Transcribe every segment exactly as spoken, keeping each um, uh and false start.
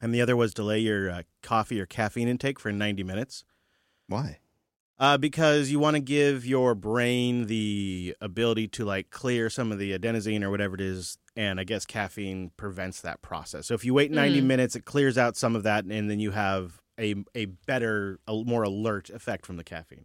And the other was delay your uh, coffee or caffeine intake for ninety minutes. Why? Uh, because you want to give your brain the ability to like clear some of the adenosine or whatever it is, and I guess caffeine prevents that process. So if you wait ninety mm. minutes, it clears out some of that, and then you have a a better, a more alert effect from the caffeine.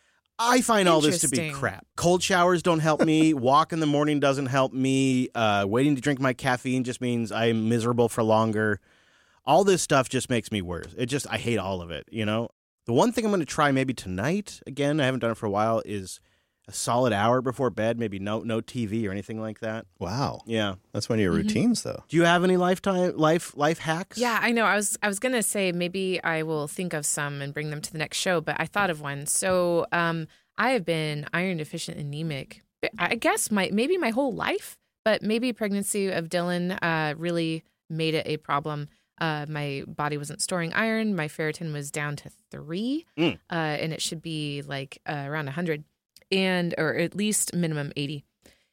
I find all this to be crap. Cold showers don't help me. Walk in the morning doesn't help me. Uh, waiting to drink my caffeine just means I'm miserable for longer. All this stuff just makes me worse. It just, I hate all of it, you know? The one thing I'm going to try maybe tonight, again, I haven't done it for a while, is a solid hour before bed, maybe no no T V or anything like that. Wow. Yeah. That's one of your mm-hmm. routines, though. Do you have any lifetime life life hacks? Yeah, I know. I was I was going to say maybe I will think of some and bring them to the next show, but I thought of one. So um, I have been iron deficient anemic, I guess my maybe my whole life, but maybe pregnancy of Dylan uh, really made it a problem. Uh, my body wasn't storing iron. My ferritin was down to three, mm. uh, and it should be like uh, around one hundred, and or at least minimum eighty.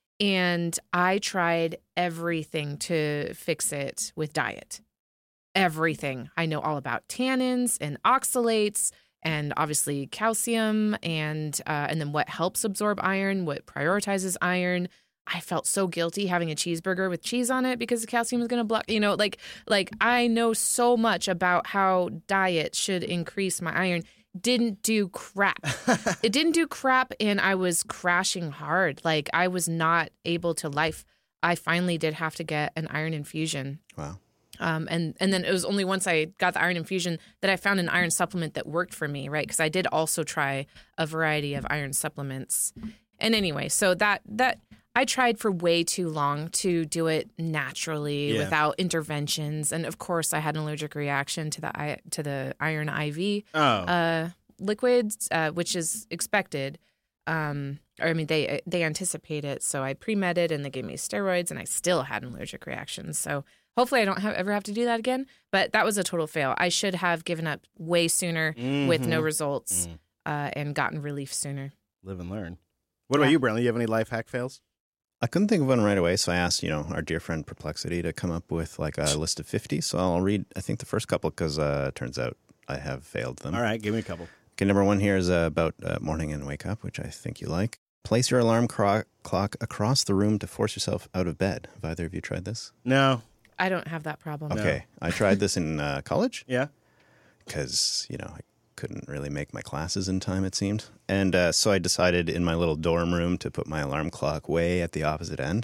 And I tried everything to fix it with diet. Everything. I know all about tannins and oxalates, and obviously calcium, and uh, and then what helps absorb iron, what prioritizes iron. I felt so guilty having a cheeseburger with cheese on it because the calcium was going to block, you know, like, like I know so much about how diet should increase my iron. Didn't do crap. It didn't do crap. And I was crashing hard. Like I was not able to life. I finally did have to get an iron infusion. Wow. Um, and, and then it was only once I got the iron infusion that I found an iron supplement that worked for me, right? Because I did also try a variety of iron supplements. And anyway, so that, that, I tried for way too long to do it naturally yeah. without interventions, and of course, I had an allergic reaction to the to the iron I V oh. uh, liquids, uh, which is expected. Um, or I mean, they they anticipate it, so I pre-medded, and they gave me steroids, and I still had an allergic reaction. So hopefully, I don't have, ever have to do that again. But that was a total fail. I should have given up way sooner mm-hmm. with no results mm. uh, and gotten relief sooner. Live and learn. What yeah. about you, Brantley? You have any life hack fails? I couldn't think of one right away, so I asked, you know, our dear friend Perplexity to come up with like a list of fifty. So I'll read, I think, the first couple because uh, it turns out I have failed them. All right, give me a couple. Okay, number one here is uh, about uh, morning and wake up, which I think you like. Place your alarm cro- clock across the room to force yourself out of bed. Have either of you tried this? No. I don't have that problem. Okay, no. I tried this in uh, college. Yeah. Because, you know, I couldn't really make my classes in time, it seemed. And uh, so I decided in my little dorm room to put my alarm clock way at the opposite end.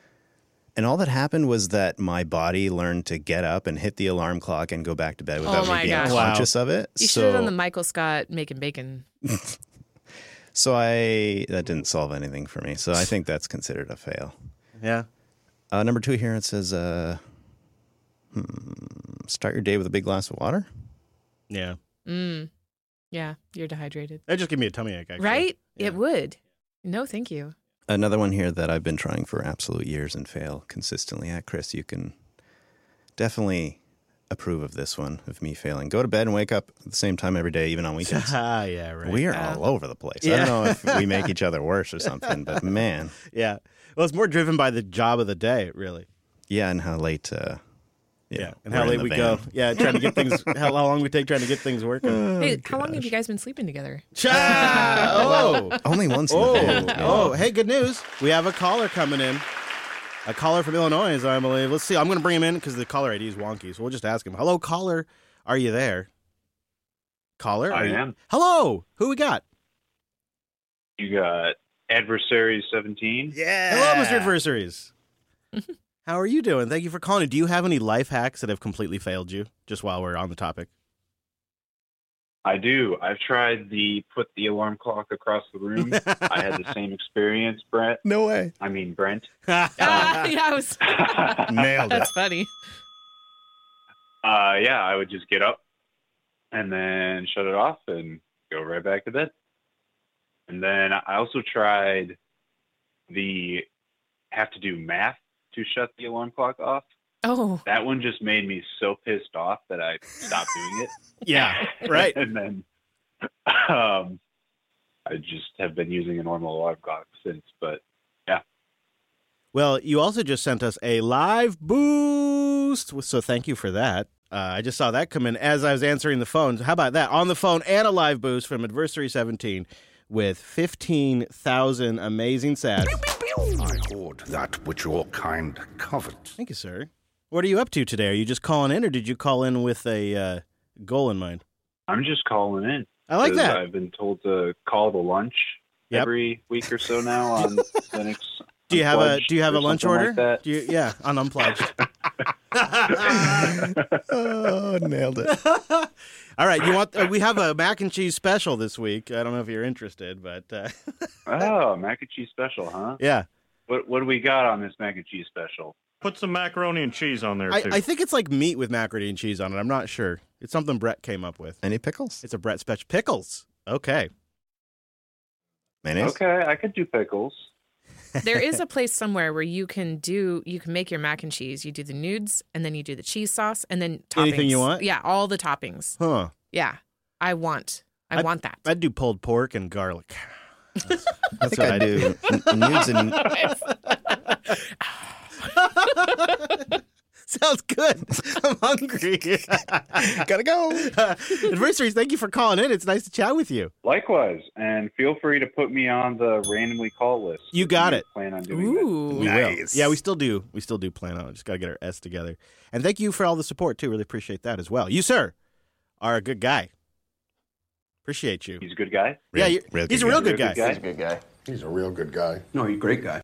And all that happened was that my body learned to get up and hit the alarm clock and go back to bed without oh me being gosh. conscious wow. of it. You so, should have done the Michael Scott making bacon. So I, that didn't solve anything for me. So I think that's considered a fail. Yeah. Uh, number two here, it says, uh, hmm, start your day with a big glass of water. Yeah. Mm. Yeah, you're dehydrated. That just give me a tummy ache, actually. Right? Yeah. It would. No, thank you. Another one here that I've been trying for absolute years and fail consistently at. Chris, you can definitely approve of this one, of me failing. Go to bed and wake up at the same time every day, even on weekends. Ah, yeah, right. We are uh, all over the place. Yeah. I don't know if we make each other worse or something, but man. Yeah. Well, it's more driven by the job of the day, really. Yeah, and how late... Uh, Yeah, yeah, and how late we van. go. Yeah, trying to get things, how long we take trying to get things working. Oh, hey, gosh. how long have you guys been sleeping together? Ah, oh, only once in oh, the van. oh, hey, good news. We have a caller coming in. A caller from Illinois, I believe. Let's see. I'm going to bring him in because the caller I D is wonky, so we'll just ask him. Hello, caller. Are you there? Caller? I you... am. Hello. Who we got? You got Adversary seventeen. Yeah. Hello, Mister Adversaries. How are you doing? Thank you for calling. Do you have any life hacks that have completely failed you, just while we're on the topic? I do. I've tried the put the alarm clock across the room. I had the same experience, Brett. No way. I mean, Brent. Ah, yeah, I was... Nailed it. That's funny. Uh, yeah, I would just get up and then shut it off and go right back to bed. And then I also tried the have to do math to shut the alarm clock off. Oh. That one just made me so pissed off that I stopped doing it. Yeah, right. And then um, I just have been using a normal alarm clock since, but yeah. Well, you also just sent us a live boost, so thank you for that. Uh, I just saw that come in as I was answering the phone. How about that? On the phone and a live boost from Adversary seventeen with fifteen thousand amazing sats. I hoard that which your kind covet. Thank you, sir. What are you up to today? Are you just calling in, or did you call in with a uh, goal in mind? I'm just calling in. I like 'cause that. I've been told to call the lunch Yep. every week or so now on Linux. Do you have a Unplugged Do you have or a lunch something order? like that. Do you, yeah, on Unplugged. Oh, nailed it. All right, you want? Uh, we have a mac and cheese special this week. I don't know if you're interested, but uh, Oh, mac and cheese special, huh? yeah, What What do we got on this mac and cheese special? Put some macaroni and cheese on there, I, too. I think it's like meat with macaroni and cheese on it. I'm not sure. It's something Brett came up with. Any pickles? It's a Brett special. Pickles. Okay. Mayonnaise? Okay, I could do pickles. There is a place somewhere where you can do you can make your mac and cheese. You do the nudes, and then you do the cheese sauce, and then toppings. Anything you want? Yeah, all the toppings. Huh. Yeah, I want. I I'd- want that. I'd do pulled pork and garlic. That's, I that's think I do. N- nudes and Sounds good. I'm hungry. gotta go. Adversaries, thank you for calling in. It's nice to chat with you. Likewise, and feel free to put me on the randomly call list. You if got it. Plan on doing that. Ooh. We Nice. will. Yeah, we still do. We still do plan on it. Just got to get our S together. And thank you for all the support, too. Really appreciate that as well. You, sir, are a good guy. Appreciate you. He's a good guy. yeah, Real- you real he's a good real guy. good guy. Real good guy. He's a good guy. He's a real good guy. No, he's a great guy.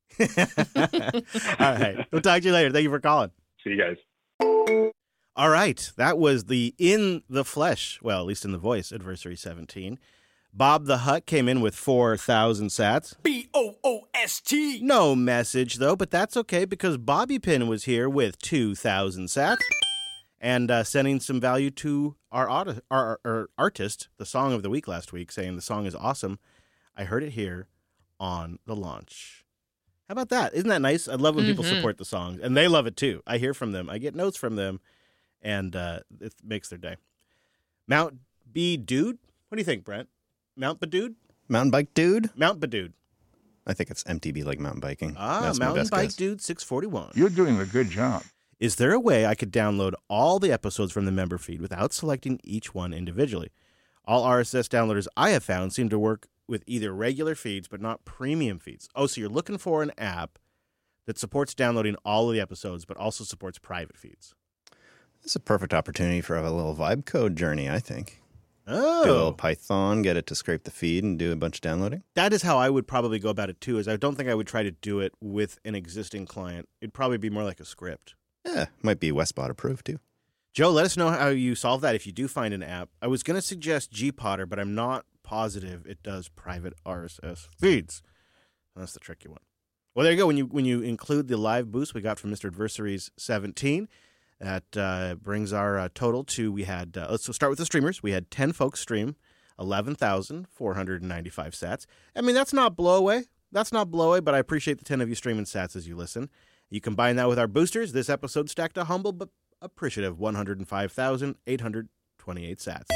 All right. We'll talk to you later. Thank you for calling. See you guys. All right. That was the in the flesh, well, at least in the voice, Adversary seventeen. Bob the Hutt came in with four thousand sats. B O O S T. No message, though, but that's okay because Bobby Pin was here with two thousand sats and uh, sending some value to our, aut- our, our artist, the song of the week last week, saying the song is awesome. I heard it here on the launch. How about that? Isn't that nice? I love when people Mhm. support the songs, and they love it too. I hear from them. I get notes from them, and uh, it makes their day. Mount B Dude? What do you think, Brent? Mount Badude? Mountain bike dude? Mount Badude. I think it's M T B like mountain biking. Ah, That's my Mountain best Bike guess. Dude six forty-one. You're doing a good job. Is there a way I could download all the episodes from the member feed without selecting each one individually? All R S S downloaders I have found seem to work with either regular feeds but not premium feeds. Oh, so you're looking for an app that supports downloading all of the episodes but also supports private feeds. It's a perfect opportunity for a little vibe code journey, I think. Do a little Oh, Python, get it to scrape the feed, and do a bunch of downloading. that is how I would probably go about it too. Is I don't think I would try to do it with an existing client. It'd probably be more like a script. Yeah, might be Westbot approved, too. Joe, let us know how you solve that if you do find an app. I was going to suggest Gpotter, but I'm not positive it does private R S S feeds. That's the tricky one. Well, there you go. When you when you include the live boost we got from Mister Adversaries seventeen, that uh, brings our uh, total to, we had, uh, let's start with the streamers. We had ten folks stream, eleven thousand four hundred ninety-five sats. I mean, that's not blow away. That's not blow away, but I appreciate the ten of you streaming sats as you listen. You combine that with our boosters, this episode stacked a humble but appreciative one hundred five thousand eight hundred twenty-eight sats.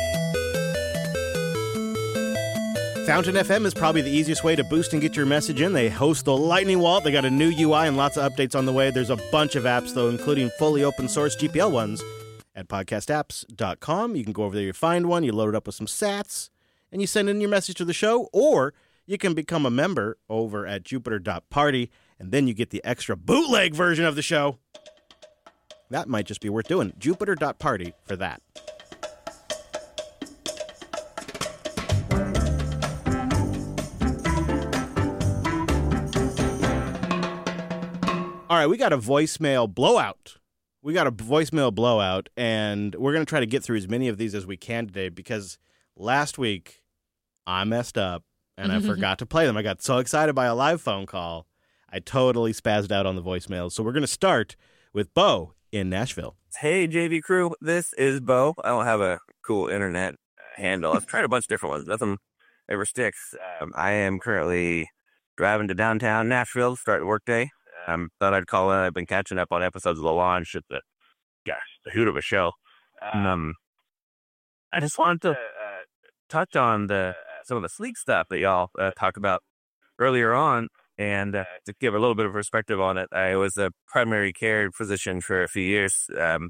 Fountain F M is probably the easiest way to boost and get your message in. They host the Lightning Wallet. They got a new U I and lots of updates on the way. There's a bunch of apps, though, including fully open source G P L ones at podcast apps dot com. You can go over there, you find one, you load it up with some sats, and you send in your message to the show, or you can become a member over at jupiter dot party, and then you get the extra bootleg version of the show. That might just be worth doing. jupiter dot party for that. All right, we got a voicemail blowout. We got a voicemail blowout, and we're going to try to get through as many of these as we can today because last week I messed up and I forgot to play them. I got so excited by a live phone call, I totally spazzed out on the voicemails. So we're going to start with Bo in Nashville. Hey, J V crew, this is Bo. I don't have a cool internet handle. I've tried a bunch of different ones. Nothing ever sticks. Um, I am currently driving to downtown Nashville to start workday. Um, thought I'd call in. I've been catching up on episodes of The Launch. It's a, gosh, the hoot of a show. Um, I just wanted to uh, touch on the some of the sleek stuff that y'all uh, talked about earlier on, and uh, to give a little bit of perspective on it. I was a primary care physician for a few years. Um,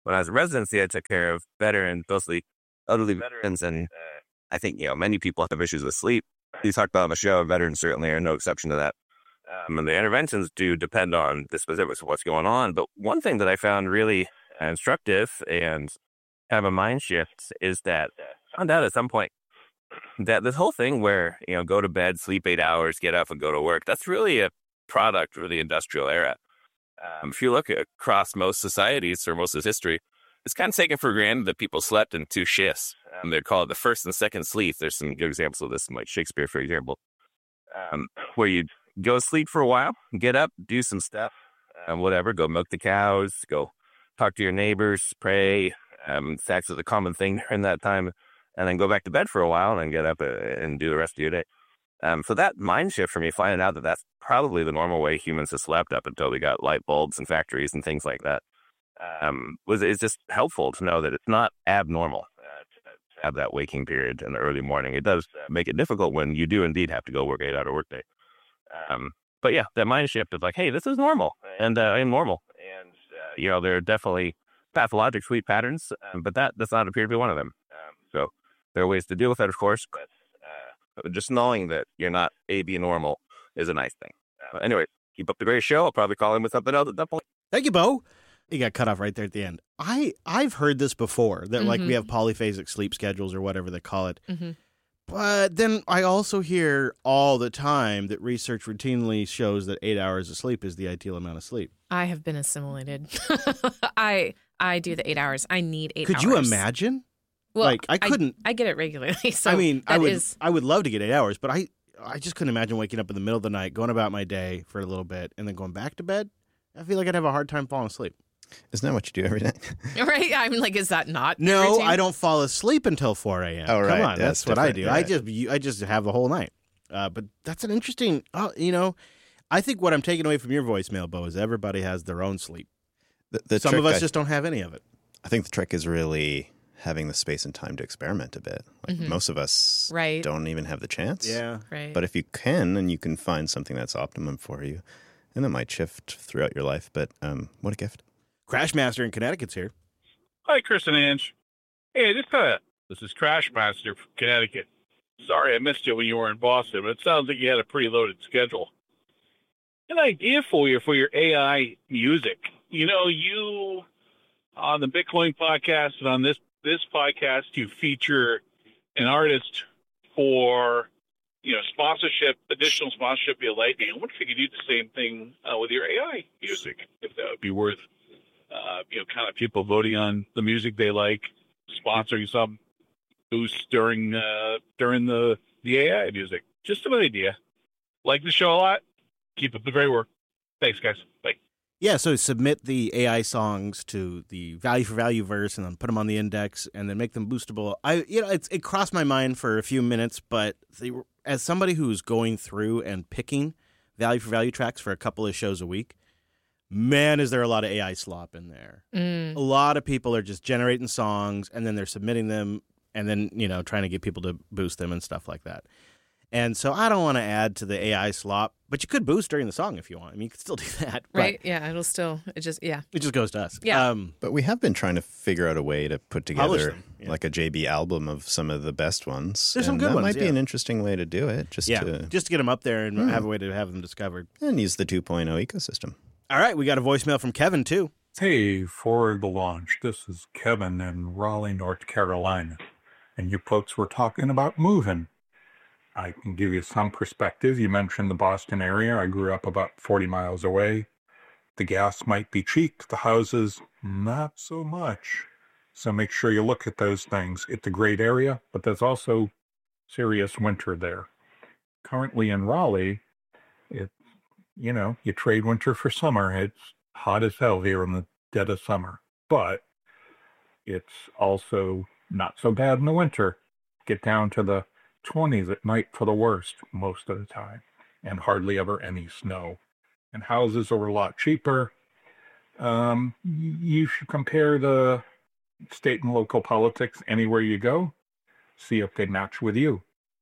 when I was in residency, I took care of veterans, mostly elderly veterans, and uh, I think, you know, many people have issues with sleep. You talked about on the show, veterans certainly are no exception to that. Um, and the interventions do depend on the specifics of what's going on. But one thing that I found really instructive and kind of a mind shift is that I found out at some point that this whole thing where, you know, go to bed, sleep eight hours, get up and go to work, that's really a product of the industrial era. Um, if you look across most societies or most of history, it's kind of taken for granted that people slept in two shifts. Um, they call it the first and second sleep. There's some good examples of this, like Shakespeare, for example, um, where you go sleep for a while, get up, do some stuff, um, whatever, go milk the cows, go talk to your neighbors, pray. Um, sex is a common thing during that time, and then go back to bed for a while and then get up and do the rest of your day. Um, so that mind shift for me, finding out that that's probably the normal way humans have slept up until we got light bulbs and factories and things like that, um, was is just helpful to know that it's not abnormal uh, to have that waking period in the early morning. It does make it difficult when you do indeed have to go work eight hour workday. Um, but yeah, that mind shift is like, hey, this is normal, and uh, I am normal, and uh, you know, there are definitely pathologic sleep patterns, um, but that does not appear to be one of them. Um, so there are ways to deal with that, of course, but uh, just knowing that you're not A B normal is a nice thing. Uh, anyway, keep up the great show. I'll probably call in with something else at that point. Thank you, Bo. You got cut off right there at the end. I, I've heard this before, that mm-hmm. like we have polyphasic sleep schedules or whatever they call it. Mm-hmm. But then I also hear all the time that research routinely shows that eight hours of sleep is the ideal amount of sleep. I have been assimilated. I I do the eight hours. I need eight Could hours. Could you imagine? Well, like I couldn't. I, I get it regularly. So I mean, I would. Is... I would love to get eight hours, but I I just couldn't imagine waking up in the middle of the night, going about my day for a little bit, and then going back to bed. I feel like I'd have a hard time falling asleep. Isn't that what you do every night? Right? I'm like, is that not? No, routine? I don't fall asleep until four a.m. Oh, right. Come on, Yeah, that's what I do. right. I just I just have the whole night. Uh, but that's an interesting. Uh, you know, I think what I'm taking away from your voicemail, Bo, is everybody has their own sleep. The, the Some of us I, just don't have any of it. I think the trick is really having the space and time to experiment a bit. Like mm-hmm. most of us right. don't even have the chance. Yeah. Right. But if you can, and you can find something that's optimum for you, and it might shift throughout your life. But um, what a gift. Crashmaster in Connecticut's here. Hi, Chris and Ange. Hey, just uh, this is Crashmaster from Connecticut. Sorry I missed you when you were in Boston, but it sounds like you had a pretty loaded schedule. An idea for you for your A I music. You know, you on the Bitcoin podcast and on this this podcast, you feature an artist for, you know, sponsorship, additional sponsorship via Lightning. I wonder if you could do the same thing uh, with your A I music, if that would be worth, uh, you know, kind of people voting on the music they like, sponsoring some boost during uh, during the, the A I music. Just an idea. Like the show a lot. Keep up the great work. Thanks, guys. Bye. Yeah, so submit the A I songs to the Value for Value verse, and then put them on the index, and then make them boostable. I, you know, it's, it crossed my mind for a few minutes, but they were, as somebody who's going through and picking Value for Value tracks for a couple of shows a week, man, is there a lot of A I slop in there. Mm. A lot of people are just generating songs, and then they're submitting them, and then, you know, trying to get people to boost them and stuff like that. And so I don't want to add to the A I slop, but you could boost during the song if you want. I mean, you could still do that. Right, yeah, it'll still, it just, yeah. It just goes to us. Yeah. Um, but we have been trying to figure out a way to put together yeah. like a J B album of some of the best ones. There's and some good that ones, might yeah. be an interesting way to do it. Just yeah, to, just to get them up there and hmm. have a way to have them discovered. And use the two point oh ecosystem. All right, we got a voicemail from Kevin, too. Hey, for the launch, this is Kevin in Raleigh, North Carolina. And you folks were talking about moving. I can give you some perspective. You mentioned the Boston area. I grew up about forty miles away. The gas might be cheap. The houses, not so much. So make sure you look at those things. It's a great area, but there's also serious winter there. Currently in Raleigh, it, you know, you trade winter for summer. It's hot as hell here in the dead of summer. But it's also not so bad in the winter. Get down to the twenties at night for the worst most of the time, and hardly ever any snow. And houses are a lot cheaper. Um, you should compare the state and local politics anywhere you go. See if they match with you.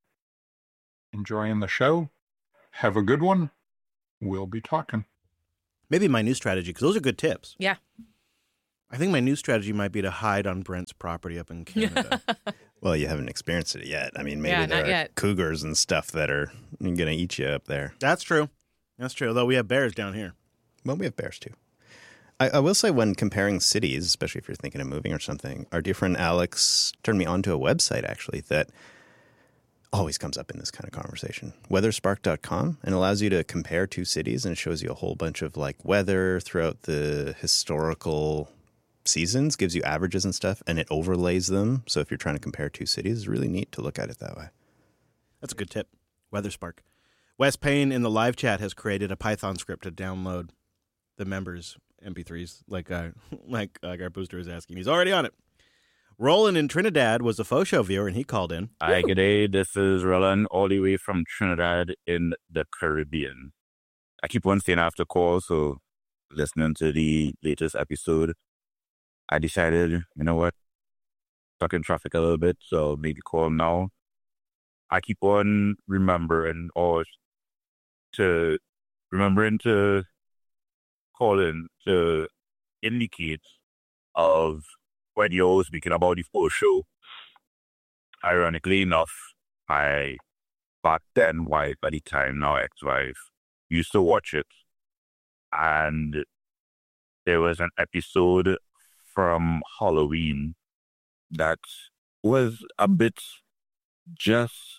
Enjoying the show? Have a good one. We'll be talking. Maybe my new strategy, because those are good tips. Yeah. I think my new strategy might be to hide on Brent's property up in Canada. Well, you haven't experienced it yet. I mean, maybe Yeah, there not are yet. cougars and stuff that are going to eat you up there. That's true. That's true. Although we have bears down here. Well, we have bears too. I, I will say, when comparing cities, especially if you're thinking of moving or something, our dear friend Alex turned me onto a website, actually, that always comes up in this kind of conversation. weatherspark dot com, and allows you to compare two cities, and it shows you a whole bunch of like weather throughout the historical seasons, gives you averages and stuff, and it overlays them. So if you're trying to compare two cities, it's really neat to look at it that way. That's a good tip. WeatherSpark. Wes Payne in the live chat has created a Python script to download the members' M P threes, like uh, like, like our booster is asking. He's already on it. Roland in Trinidad was a faux show viewer, and he called in. Hi, good day. This is Roland, all the way from Trinidad in the Caribbean. I keep on saying I have to call, so listening to the latest episode, I decided, you know what, stuck in traffic a little bit, so maybe call now. I keep on remembering or to remembering to call in to indicate of when you're speaking about the full show. Ironically enough, my back then wife, at the time now ex-wife, used to watch it, and there was an episode from Halloween that was a bit just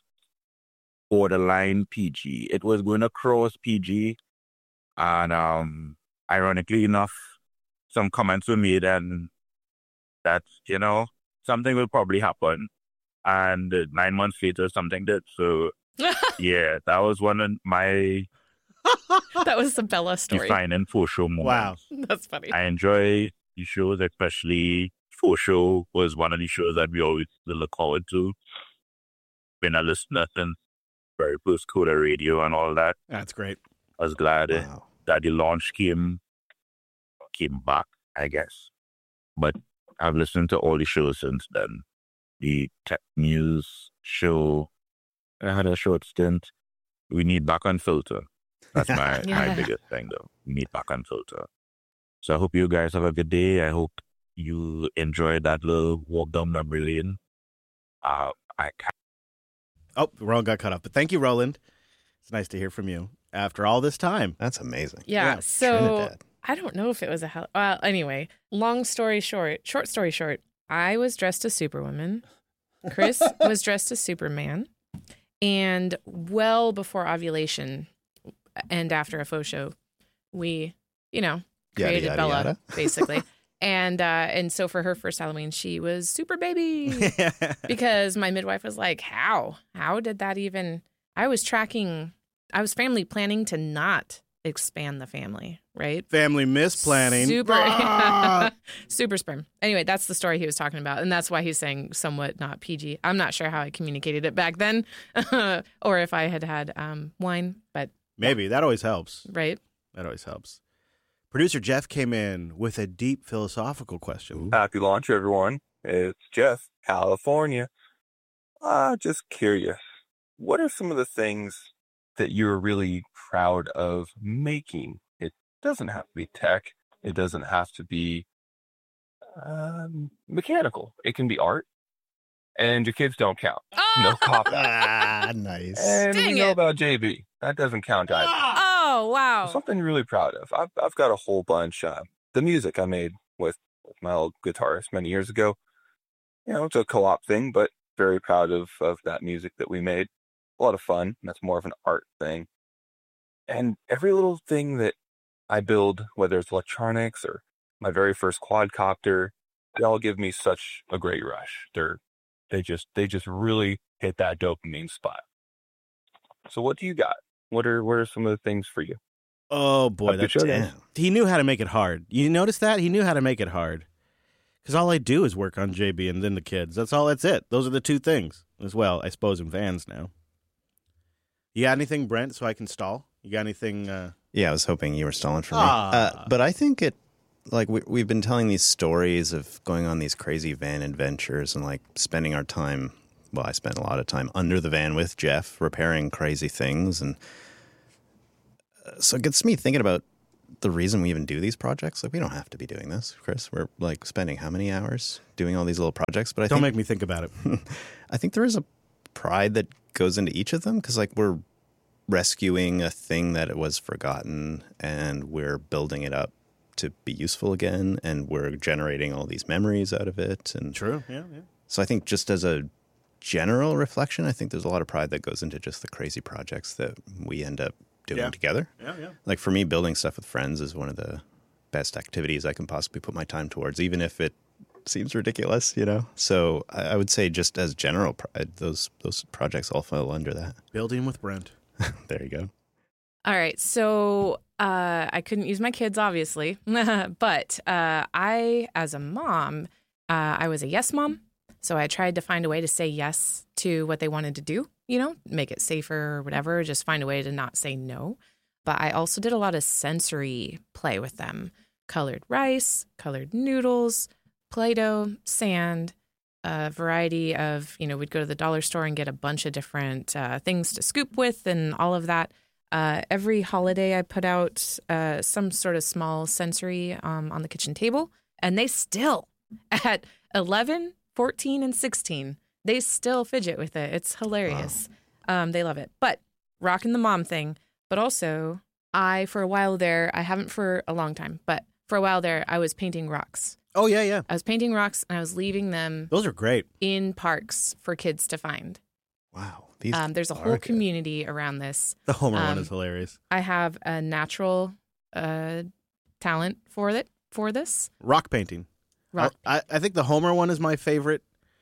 borderline P G. It was going across P G, and um, ironically enough, some comments were made, and that, you know, something will probably happen. And nine months later, something did. So, yeah, that was one of my That was the Bella story. defining full show moments. Wow. That's funny. I enjoy the shows, especially full show was one of the shows that we always look forward to. Been a listener since very first Coda Radio and all that. That's great. I was glad uh, Wow. that the launch came came back, I guess. But I've listened to all the shows since then. The tech news show, I had a short stint. We need back on filter. That's my, Yeah. my biggest thing, though. We need back on filter. So I hope you guys have a good day. I hope you enjoyed that little walk down memory lane. Uh, I can't. Oh, Roland got cut off. But thank you, Roland. It's nice to hear from you after all this time. That's amazing. Yeah. Yeah, so Trinidad. I don't know if it was a hell. Well, anyway, long story short, short story short, I was dressed as Superwoman. Chris was dressed as Superman. And well before ovulation and after a faux show, we, you know, Yada, created yada, Bella, yada. basically. And uh, and so for her first Halloween, she was Super Baby. Because my midwife was like, how? How did that even? I was tracking, I was family planning to not expand the family, right? Family misplanning. Super, Ah! super sperm. Anyway, that's the story he was talking about. And that's why he's saying somewhat not P G. I'm not sure how I communicated it back then or if I had had um, wine, but Maybe. That always helps. right. That always helps. Producer Jeff came in with a deep philosophical question. Happy launch, everyone. It's Jeff, California. Uh, just curious. What are some of the things that you're really proud of making? It doesn't have to be tech. It doesn't have to be um, mechanical. It can be art. And your kids don't count. No cop out. Ah, nice. And Dang we know it. about J B. That doesn't count either. Oh, wow. Something really proud of. I've I've got a whole bunch. Uh, the music I made with, with my old guitarist many years ago. You know, it's a co-op thing, but very proud of of that music that we made. A lot of fun. That's more of an art thing. And every little thing that I build, whether it's electronics or my very first quadcopter, they all give me such a great rush. They're they just they just really hit that dopamine spot. So what do you got? What are what are some of the things for you? Oh, boy. Have a good That's show, guys. He knew how to make it hard. You notice that? He knew how to make it hard. Because all I do is work on J B and then the kids. That's all. That's it. Those are the two things. As well, I suppose, in vans now. You got anything, Brent, so I can stall? You got anything? Uh... Yeah, I was hoping you were stalling for me. Ah. Uh, but I think it, like, we, we've been telling these stories of going on these crazy van adventures and, like, spending our time, well, I spent a lot of time under the van with Jeff, repairing crazy things. And uh, so it gets me thinking about the reason we even do these projects. Like, we don't have to be doing this, Chris. We're like spending how many hours doing all these little projects? But I don't think, make me think about it. I think there is a pride that goes into each of them because, like, we're rescuing a thing that it was forgotten, and we're building it up to be useful again, and we're generating all these memories out of it. And true, yeah, yeah. So I think just as a general reflection, I think there's a lot of pride that goes into just the crazy projects that we end up doing yeah. together. Yeah, yeah. Like for me, building stuff with friends is one of the best activities I can possibly put my time towards, even if it seems ridiculous, you know? So I, I would say just as general pride, those those projects all fall under that. Building with Brent. There you go. All right. So uh, I couldn't use my kids, obviously. but uh, I, as a mom, uh, I was a yes mom. So I tried to find a way to say yes to what they wanted to do, you know, make it safer or whatever, just find a way to not say no. But I also did a lot of sensory play with them. Colored rice, colored noodles, Play-Doh, sand, a variety of, you know, we'd go to the dollar store and get a bunch of different uh, things to scoop with and all of that. Uh, every holiday I put out uh, some sort of small sensory um, on the kitchen table. And they still, at eleven, fourteen, and sixteen, they still fidget with it. It's hilarious. Wow. Um, they love it. But rocking the mom thing. But also, I, for a while there, I haven't for a long time, but for a while there, I was painting rocks. Oh, yeah, yeah. I was painting rocks, and I was leaving them. Those are great. In parks for kids to find. Wow. These um, there's a whole good. community around this. The Homer um, one is hilarious. I have a natural uh, talent for it, for this. Rock painting. Rock. I, I think the Homer one is my favorite.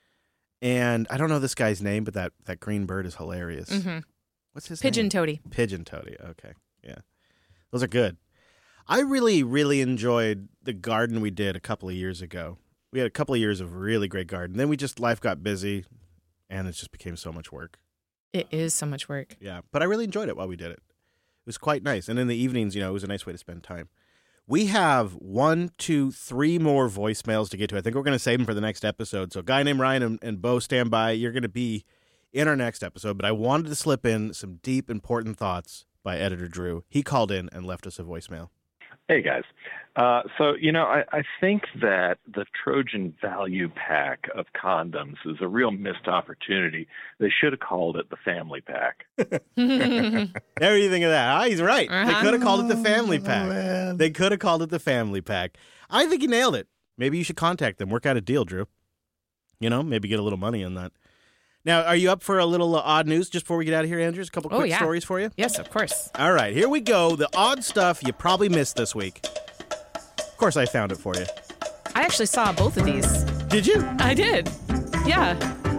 And I don't know this guy's name, but that, that green bird is hilarious. Mm-hmm. What's his Pigeon name? Toady. Pigeon Toady. Okay. Yeah. Those are good. I really, really enjoyed the garden we did a couple of years ago. We had a couple of years of really great garden. Then we just, life got busy, and it just became so much work. It is so much work. Yeah. But I really enjoyed it while we did it. It was quite nice. And in the evenings, you know, it was a nice way to spend time. We have one, two, three more voicemails to get to. I think we're going to save them for the next episode. So a guy named Ryan and, and Bo, stand by. You're going to be in our next episode. But I wanted to slip in some deep, important thoughts by Editor Drew. He called in and left us a voicemail. Hey, guys. Uh, so, you know, I, I think that the Trojan Value Pack of condoms is a real missed opportunity. They should have called it the Family Pack. Everything of that. Ah, he's right. Uh-huh. They could have called it the Family Pack. Oh, they could have called it the Family Pack. I think he nailed it. Maybe you should contact them. Work out a deal, Drew. You know, maybe get a little money on that. Now, are you up for a little uh, odd news just before we get out of here, Andrews? A couple quick oh, yeah. stories for you? Yes, of course. All right, here we go. The odd stuff you probably missed this week. Of course, I found it for you. I actually saw both of these. Did you? I did. Yeah.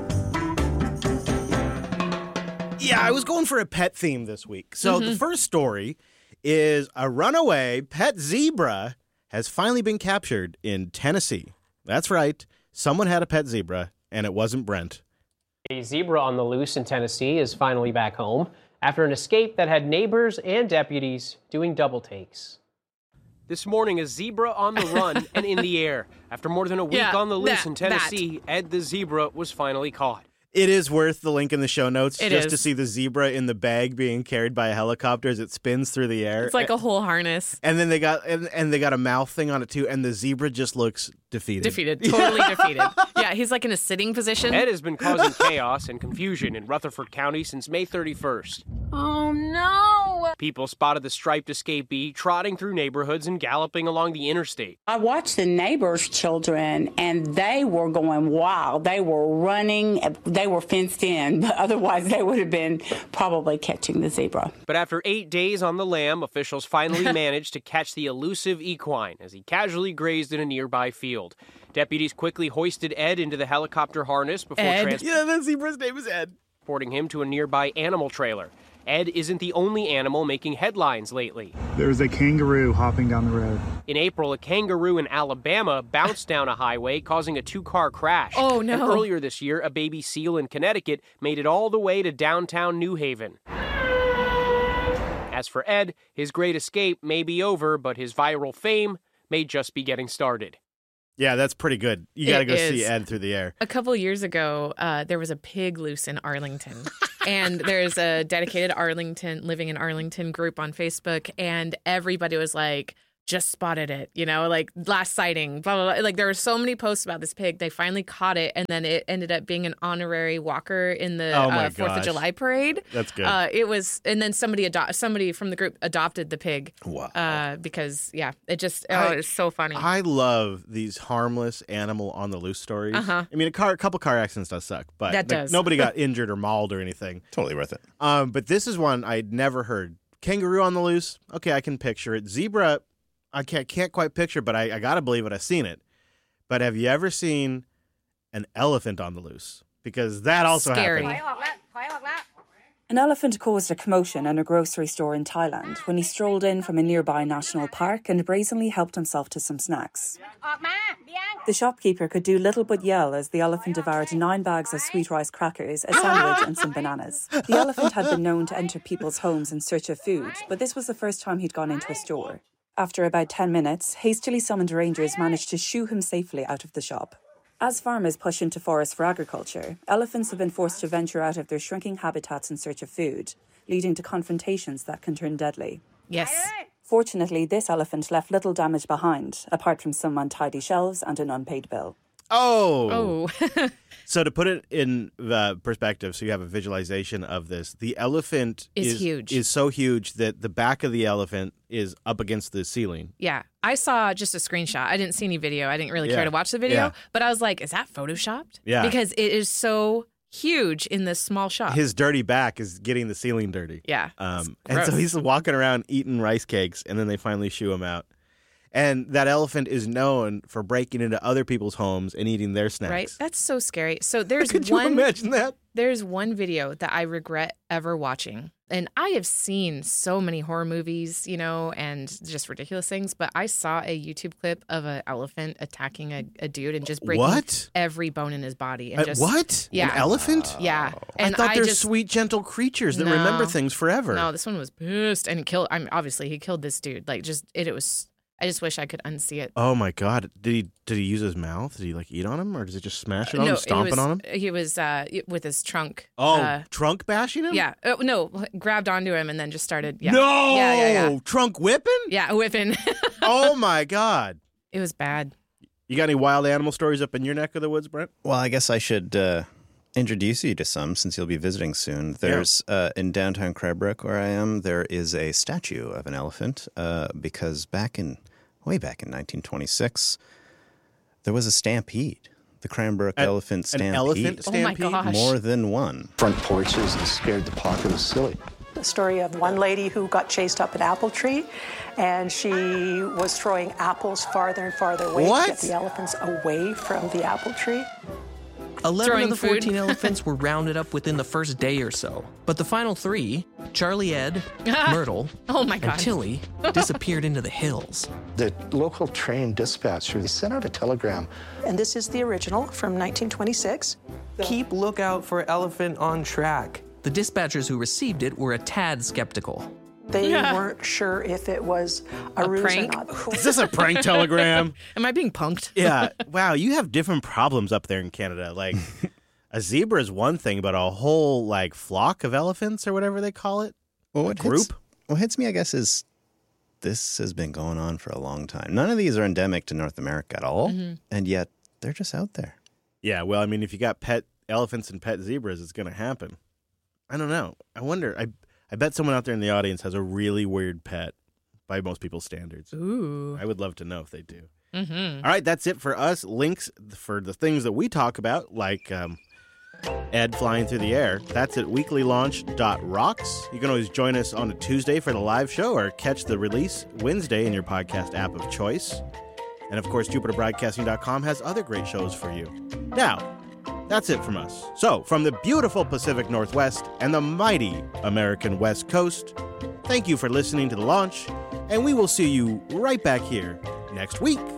Yeah, I was going for a pet theme this week. So Mm-hmm. the first story is a runaway pet zebra has finally been captured in Tennessee. That's right. Someone had a pet zebra, and it wasn't Brent. A zebra on the loose in Tennessee is finally back home after an escape that had neighbors and deputies doing double takes. This morning, a zebra on the run and in the air. After more than a week Yeah, on the loose that- in Tennessee, Ed the zebra was finally caught. It is worth the link in the show notes It just is. to see the zebra in the bag being carried by a helicopter as it spins through the air. It's like a whole harness. And then they got and, and they got a mouth thing on it too, and the zebra just looks defeated. Defeated. Totally defeated. Yeah, he's like in a sitting position. Ed has been causing chaos and confusion in Rutherford County since May thirty-first. Oh, no. People spotted the striped escapee trotting through neighborhoods and galloping along the interstate. I watched the neighbors' children, and they were going wild. They were running. They were fenced in, but otherwise they would have been probably catching the zebra. But after eight days on the lam, officials finally managed to catch the elusive equine as he casually grazed in a nearby field. Deputies quickly hoisted Ed into the helicopter harness before Ed. Yeah, the zebra's name is Ed. transporting him to a nearby animal trailer. Ed isn't the only animal making headlines lately. There was a kangaroo hopping down the road. In April, a kangaroo in Alabama bounced down a highway, causing a two-car crash. Oh, no. And earlier this year, a baby seal in Connecticut made it all the way to downtown New Haven. As for Ed, his great escape may be over, but his viral fame may just be getting started. Yeah, that's pretty good. You got to It go see is. Ed through the air. A couple years ago, uh, there was a pig loose in Arlington. And there's a dedicated Arlington, living in Arlington group on Facebook, and everybody was like, just spotted it, you know, like last sighting, blah, blah, blah. Like there were so many posts about this pig. They finally caught it, and then it ended up being an honorary walker in the Oh my uh, Fourth of gosh. July parade. That's good. Uh, it was, and then somebody ado- somebody from the group adopted the pig. Wow. Uh, because yeah, it just oh, I- it's so funny. I love these harmless animal on the loose stories. Uh-huh. I mean, a car, a couple car accidents does suck, but That like, does. nobody got injured or mauled or anything. Totally worth it. Um, but this is one I'd never heard. Kangaroo on the loose. Okay, I can picture it. Zebra, I can't, can't quite picture, but I, I got to believe it. I've seen it. But have you ever seen an elephant on the loose? Because that also Scary. happened. An elephant caused a commotion in a grocery store in Thailand when he strolled in from a nearby national park and brazenly helped himself to some snacks. The shopkeeper could do little but yell as the elephant devoured nine bags of sweet rice crackers, a sandwich and some bananas. The elephant had been known to enter people's homes in search of food, but this was the first time he'd gone into a store. After about ten minutes, hastily summoned rangers managed to shoo him safely out of the shop. As farmers push into forests for agriculture, elephants have been forced to venture out of their shrinking habitats in search of food, leading to confrontations that can turn deadly. Yes. Fortunately, this elephant left little damage behind, apart from some untidy shelves and an unpaid bill. Oh. Oh. So to put it in the perspective, so you have a visualization of this, the elephant Is is huge. is so huge that the back of the elephant is up against the ceiling. Yeah, I saw just a screenshot. I didn't see any video. I didn't really Yeah. care to watch the video, Yeah. but I was like, is that photoshopped? Yeah. Because it is so huge in this small shop. His dirty back is getting the ceiling dirty. Yeah, Um, it's and so gross. he's walking around eating rice cakes, and then they finally shoo him out. And that elephant is known for breaking into other people's homes and eating their snacks. Right? That's so scary. So there's Could you one imagine that? There's one video that I regret ever watching. And I have seen so many horror movies, you know, and just ridiculous things, but I saw a YouTube clip of an elephant attacking a, a dude and just breaking What? every bone in his body. And Uh, just what? Yeah. An elephant? Yeah. I thought they're just, sweet, gentle creatures that No. remember things forever. No, this one was pissed and killed. I mean, obviously, he killed this dude. Like, just it, it was. I just wish I could unsee it. Oh my God! Did he did he use his mouth? Did he like eat on him, or does he just smash it on no, him, stomp he was, it on him? He was uh, with his trunk. Oh, uh, trunk bashing him? Yeah. Uh, no, grabbed onto him and then just started. Yeah. No, Yeah, yeah, yeah. trunk whipping? Yeah, whipping. Oh my God! It was bad. You got any wild animal stories up in your neck of the woods, Brent? Well, I guess I should uh, introduce you to some since you'll be visiting soon. There's uh, in downtown Cranbrook, where I am, there is a statue of an elephant uh, because back in way back in nineteen twenty-six, there was a stampede. The Cranbrook An- Elephant an Stampede. elephant Oh my stampede? gosh. More than one. Front porches and scared the populace silly. The story of one lady who got chased up an apple tree, and she was throwing apples farther and farther away What? to get the elephants away from the apple tree. eleven Throwing of the fourteen food. elephants were rounded up within the first day or so. But the final three, Charlie Ed, Myrtle, Oh my God. and Tilly, disappeared into the hills. The local train dispatcher they sent out a telegram. And this is the original from nineteen twenty-six. Keep lookout for elephant on track. The dispatchers who received it were a tad skeptical. They Yeah. weren't sure if it was a, A ruse prank? or not. Is this a prank telegram? Am I being punked? Yeah. Wow, you have different problems up there in Canada. Like a zebra is one thing, but a whole like flock of elephants or whatever they call it. Well, what group? Hits, what hits me, I guess, is this has been going on for a long time. None of these are endemic to North America at all, Mm-hmm. and yet they're just out there. Yeah, well, I mean, if you got pet elephants and pet zebras, it's going to happen. I don't know. I wonder. I I bet someone out there in the audience has a really weird pet by most people's standards. Ooh. I would love to know if they do. Mm-hmm. All right, that's it for us. Links for the things that we talk about, like um, Ed flying through the air, that's at weekly launch dot rocks. You can always join us on a Tuesday for the live show or catch the release Wednesday in your podcast app of choice. And of course, Jupiter Broadcasting dot com has other great shows for you. Now, that's it from us. So, from the beautiful Pacific Northwest and the mighty American West Coast, thank you for listening to The Launch, and we will see you right back here next week.